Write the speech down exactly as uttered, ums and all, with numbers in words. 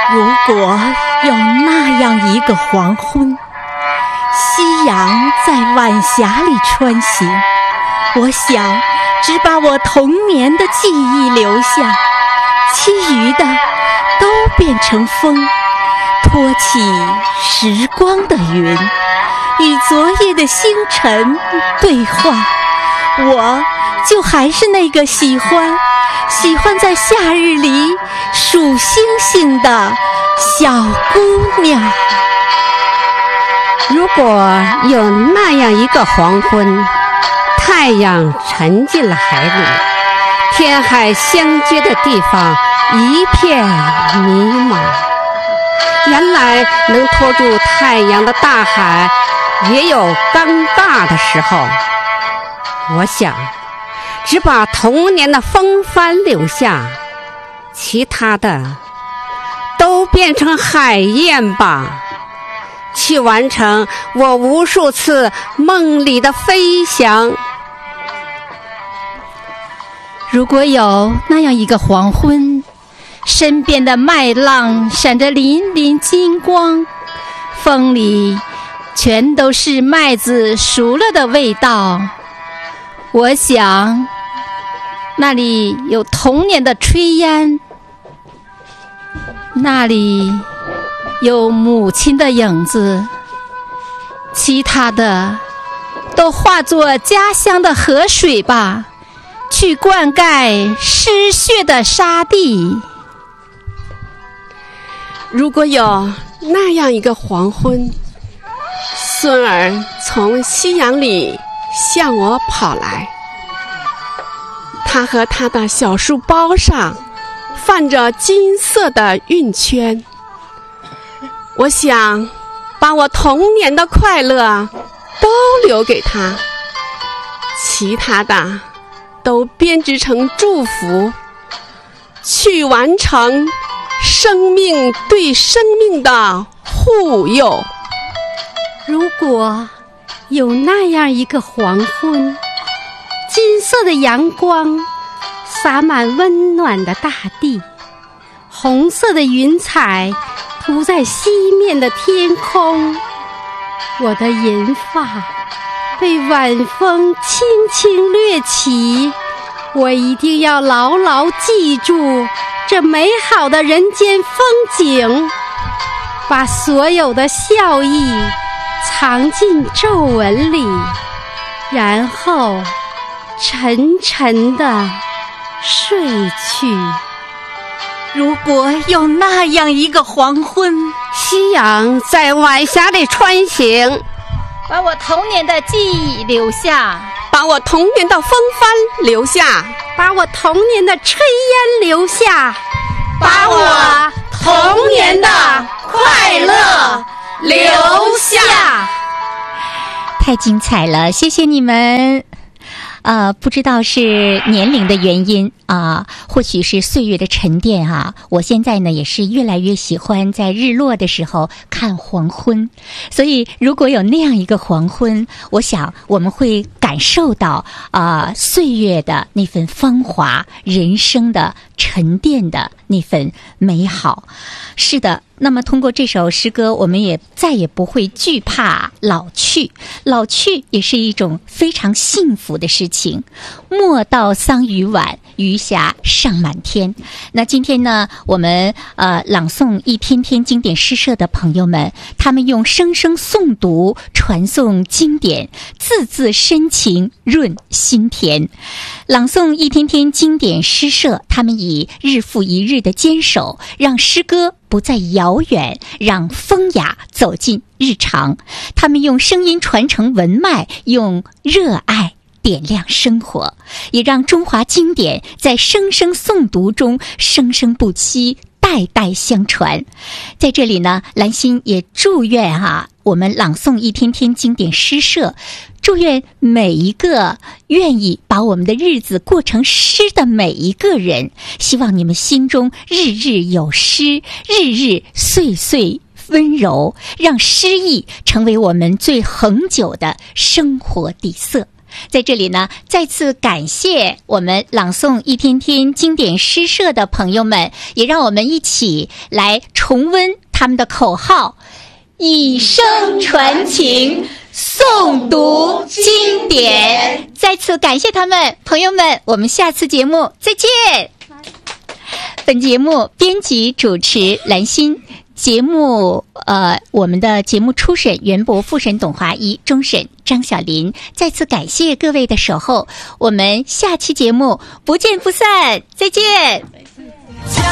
如果有那样一个黄昏，夕阳在晚霞里穿行，我想只把我童年的记忆留下，其余的都变成风，托起时光的云，与昨夜的星辰对话。我就还是那个喜欢喜欢在夏日里数星星的小姑娘。 如果有那样一个黄昏，太阳沉进了海里，天海相接的地方一片迷茫，原来能拖住太阳的大海也有刚大的时候。我想只把童年的风帆留下，其他的都变成海燕吧，去完成我无数次梦里的飞翔。 如果有那样一个黄昏，身边的麦浪闪着粼粼金光，风里全都是麦子熟了的味道，我想那里有童年的炊烟，那里有母亲的影子，其他的都化作家乡的河水吧，去灌溉失血的沙地。 如果有那样一个黄昏，孙儿从夕阳里向我跑来，他和他的小书包上泛着金色的晕圈，我想把我童年的快乐都留给他，其他的都编织成祝福，去完成生命对生命的护佑。 如果有那样一个黄昏，金色的阳光洒满温暖的大地，红色的云彩涂在西面的天空，我的银发被晚风轻轻掠起，我一定要牢牢记住这美好的人间风景，把所有的笑意藏进皱纹里，然后沉沉地睡去。 如果有那样一个黄昏， 夕阳在晚霞里穿行， 把我童年的记忆留下， 把我童年的风帆留下， 把我童年的炊烟留下， 把我童年的快乐留下。 太精彩了，谢谢你们。呃，不知道是年龄的原因啊、呃，或许是岁月的沉淀啊。我现在呢也是越来越喜欢在日落的时候看黄昏，所以如果有那样一个黄昏，我想我们会感受到啊、呃、岁月的那份芳华，人生的沉淀的那份美好。是的。那么通过这首诗歌，我们也再也不会惧怕老去，老去也是一种非常幸福的事情。莫道桑榆晚，余霞尚满天。那今天呢，我们呃朗诵一篇篇经典诗社的朋友们，他们用声声诵读传颂经典，字字深情润心田。朗诵一篇篇经典诗社，他们以日复一日的坚守，让诗歌不再遥远，让风雅走进日常。他们用声音传承文脉，用热爱点亮生活，也让中华经典在声声诵读中生生不息，代代相传。在这里呢，兰心也祝愿啊，我们朗诵一篇篇经典诗社，祝愿每一个愿意把我们的日子过成诗的每一个人，希望你们心中日日有诗，日日岁岁温柔，让诗意成为我们最恒久的生活底色。 在这里呢，再次感谢我们朗诵一天天经典诗社的朋友们，也让我们一起来重温他们的口号：以声传情，诵读经典。再次感谢他们，朋友们，我们下次节目再见。本节目编辑主持兰心，节目呃，我们的节目初审袁博、复审董华一，终审张小林。再次感谢各位的守候，我们下期节目不见不散，再见。